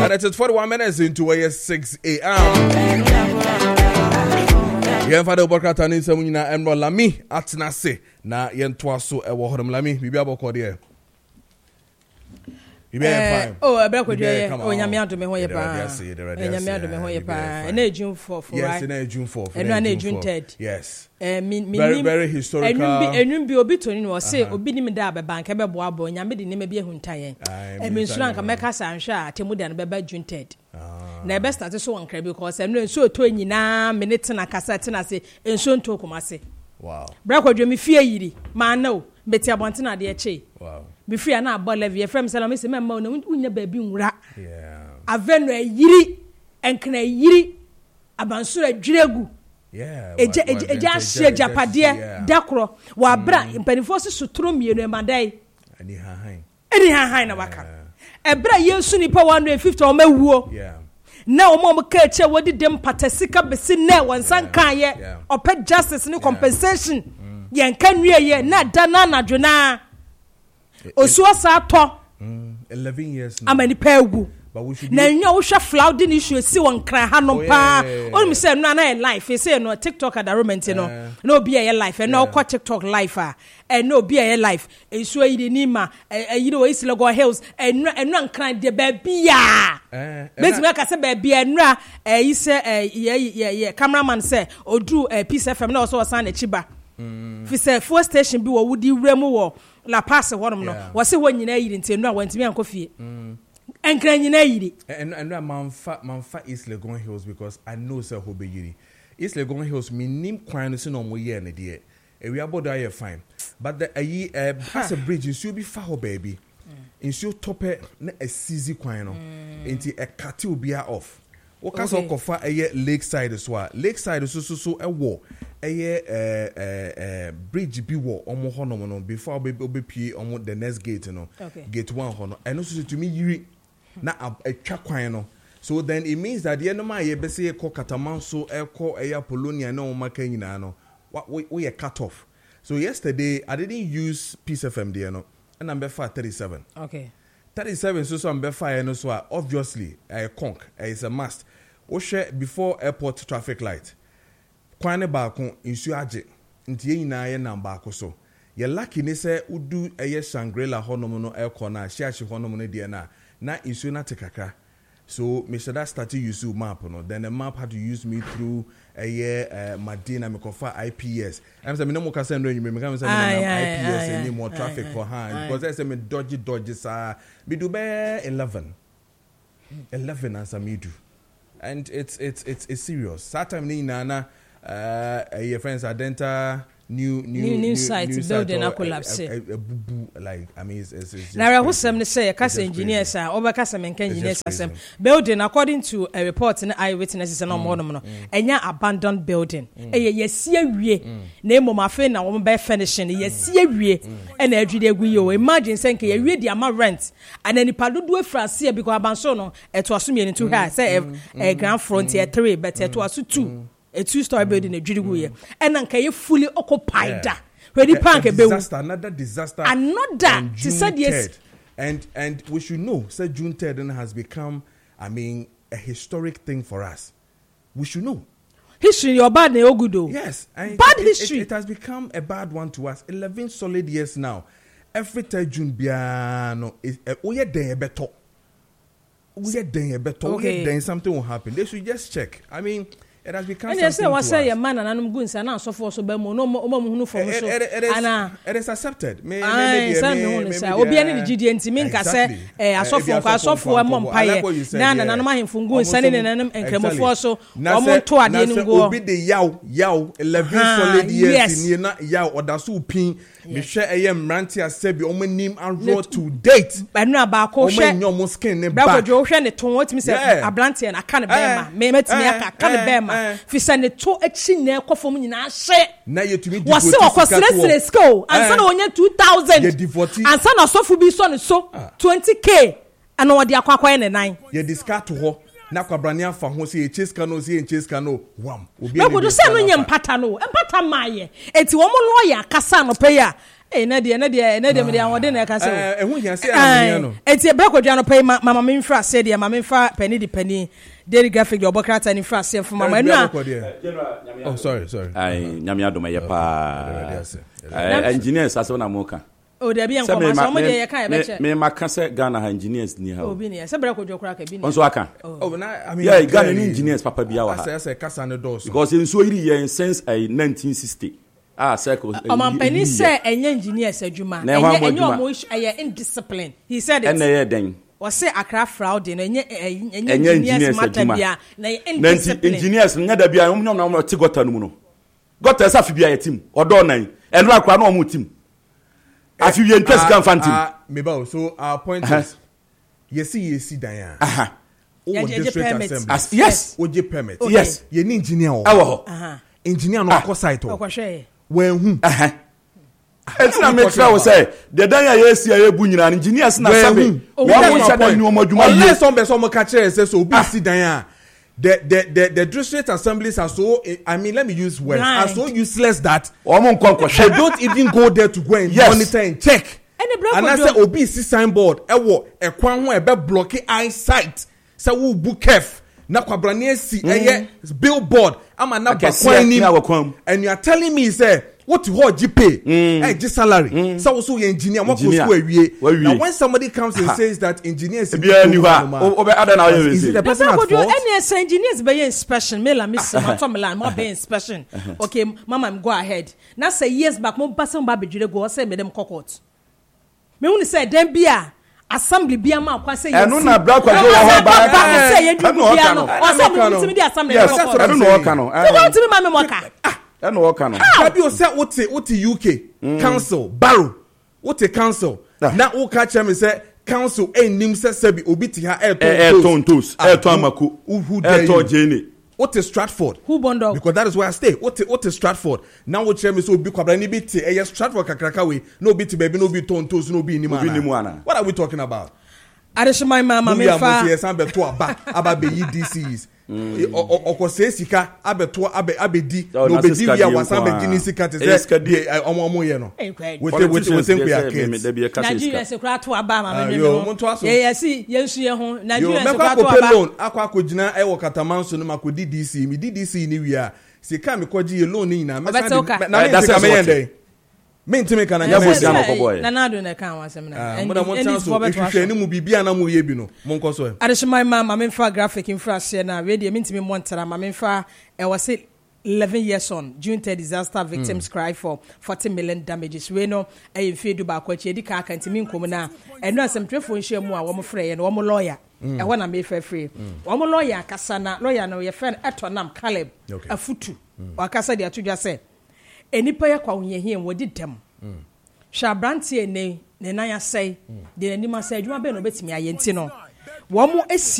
And it is 41 minutes into 6 a.m. Yen Father Bokata ni se munyina Emro Lami atena se na yen toa so e wo hodom Lami bibia bokọ de fine. Oh, Abrakwadwe onyame adome ho ye pa. Onyame adome ho ye pa. Na June 4 right? Yes, na June 4. Na June 3rd. Yes. Very historical. Enum bi obi toni no say obi nim da be bank be boa bo nyame de nim bi ehuntayen. Eminsura nka meka sa nhwa atemu da no be ba June 3rd. Na be start so wankra because enum so to nyina minute na kasa tena se enso nto komase. Wow. Abrakwadwe me fie yiri ma na o beti abonte na de eche. Wow. Be free na abọ level from salami se memma na unya baabi nwura. Yeah. Avenu yiri enkna yiri abansoro adwiregu. Yeah. Eja hye japade dakro wa bra mpanifo se sotoro mienu emadai. Ani han na waka. Ebra yesu nipa 150 o mawuo. Yeah. Na o mo ka eche wodi dem patasika besi na wansan kan ye opet justice ni compensation. Yen kan wiye na dana na dwena. Osuasa to 11 years now. Amani pegu. But we should na nyo wo hwa flooding issue si won kran ha no pa. Only say no na life. He say no TikTok at the moment no. No be a life. And no ko TikTok life ah. And no be a life. Enso yi ni ma you know is Lagos Hills. And kran de baby ya. Besi me ka say baby enra yi say yeah cameraman say odu Peace FM na so san na chiba. Fi say fuel station bi wo wudi wremu wo La Passe one no was say when you need into no wantimi ankofie and can you need and manfa East Legon Hills because I know sir ho be yiri East Legon Hills me nim kwan so no mo ye na de e we abodo aye fine but the as a bridge you should be far baby in should top na a seize kwan no enti e cut obia off Oka so kofa lakeside so lakeside so wo bridge bi wo omo hono no before obepie omo the next gate no gate 1 hono eno so to me yiri na atwa kwan no so then it means that the no ma ye be say ko Kataman so eko Polonia na o maka nyina no we cut off so yesterday I didn't use Peace FM there no and number 37 37 so I'm fire no so obviously conk is a must o share before airport traffic light kwane baako insu age ntie nyina ye number baako so ye lucky ne say udu Shangri-La honom no na shiachi honom no de na insu na tekaka so Mr. that started use map no then the map had to use me through Madina Mekofa IPS I'm saying me no mo ka send me ka say IPS any more traffic for hand because I say me dodgy sa me do be 11 as me do and it's serious that time ni na your friends Adenta new site building a collapse like I mean it's now who some say a cast engineers are over cast engineers building according to a report in eyewitnesses and more no enya abandoned building yes wie na emo ma fe na wo be finishing yes wie and adwide gu yo imagine say nke wie di ama rent and any padodo afrase because abanso no eto aso me to here say ground frontier 3 but eto aso 2 a 2-story building a Judigu ye and then fully occupied ready park a disaster another disaster she said yes and we should know said June 3rd has become I mean a historic thing for us. We should know history your bad ne ogudo yes bad history it has become a bad one to us 11 solid years now every 3rd June bia no we den beto then something will happen. They should just check. I mean it has become something to us. Say man and anum gun say na so for so be mo no hunu for so it is accepted me obi ani ni gidi enti me nka say asofo am mpaye na nanum ahemfo gun say ne nanum enkremofo so omo to ade ni go obi de yaw 11 solid years ni na yaw odaso pin me hwe mranti asebi omo nim and road to date anu abako hwe omo skin ne back bra hwe ne ton what me say ablantie na aka ne bema me metimi aka ne bema fisa ne to echi na ekofom nyina hye na yetumi di wose okosresre school ansa na onye 2000 ansa na sofu bi so ne so 20k ana wodi akwakwai ne nan ye discard ho na kwabrani afa ho say chase cano say chase cano wam obi no go say no nyem pata no empata maye eti wo mo lawyer kasa no pay ya na de me de awode na ka say ehun hia say amania no eti e brakwadua no pay mama me mfra say de mama me fa penny de penny daily graphic de obokrata ni fra say for mama enu oh sorry ai nyame adoma ye pa engineers aso na mo ka o de bia nkoma so mo de ye kan e be che me maka say Ghana ha engineers ni ha obi ni say brakwadua kura ka bi ni onso aka oh na I mean yeah Ghana ni engineers papa bia wa ha say kasa ne dos because in so yiri ye since 1960 circle Omampani say enye engineers adwuma enye omo indiscipline he said it and ye den was say Accra fraud no enye engineers matter bia na indiscipline engineers nya da bia omnyom na omno tigota no mu no gota sa fi bia ye tim odo nan enra akra na omo tim afi ye interest kan fantim me ba so our point is yesi dan ya yes oje permit yes ye ni engineer o engineer no ko site o when hu it's na make sure we say the dan ya yesi ya ebu nyina engineers na sabe one shada ni omadwuma ye unless some person catch say so obi si dan ya the district assemblies are so I mean let me use words are so useless that they don't even go there to go and monitor and check and I say obi si signboard ewo ekwan ho ebe block eyesight say wo book kef na kwabrani si billboard ama na bakwan ni and you are telling me say what you hold GP just salary so ye engineer what go school awie now when somebody comes and says that engineers is the person at fault any engineers be inspection me la miss matomla mo be inspection okay mama go ahead now say years back mo person ba bedwire go say me dem court me won say dem bia assembly bia ma kwa say yes enu na black kwa go ho ba say ye du bia no o say me timi di assembly yes enu no work no so want me ma me moka enu work no abi o say what UK council barrow what council na o ka che me say council enim say sebi obi ti ha airton amako airton jene what is Stratford who bondo because that is where I stay what is Stratford now what chair me so obi kwabra ni bi ti Stratford kakraka we no bi ti baby no bi tontos no bi ni mana what are we talking about adeshima mama me fa yes abeto aba be yi DCs okose sika abeto abedi no be di ya wasan be gini sika te say omo ye no we think we are kids Nigeria se kura to aba mama me yo mo to aso yes yensu ye ho Nigeria se kura to aba loan akwa akogina e wo katamanso no makodi DC mi DDC ni wi a sika me kwaji ye loan ni na me sika me yende me ntime kana nya mo sia no boy na na do na kan wasem na mo da mo chanso ehwehwe ni mu bibia na mo ye bi no mo nko so adeshima mama me fa graphic infrastructure na we dey me ntime montara mama me fa e was 11 years on June 3 disaster victims cry for 40 million damages we no e fedu ba kwa chi ka aka ntime nkom na eno asemtrefo nhia mu a wo mo frɛ ye no wo mo lawyer e ho na me fa free wo mo lawyer akasa na lawyer no ye friend etonam Caleb afutu wakasa de atodwa sɛ enipa ya kwa unye wodi dem hwabrantie ne nan asɛe de n'anim asɛe adwuma bɛ no betimi ayɛ nti no wo mo esi